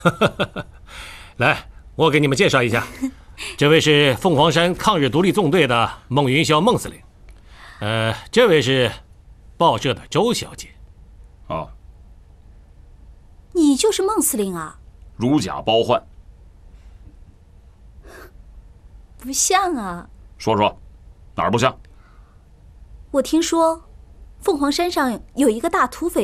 来，我给你们介绍一下，这位是凤凰山抗日独立纵队的孟云霄孟司令，这位是报社的周小姐。 哦， 你就是孟司令啊？ 如假包换。 不像啊。 说说，哪儿不像？ 我听说，凤凰山上有一个大土匪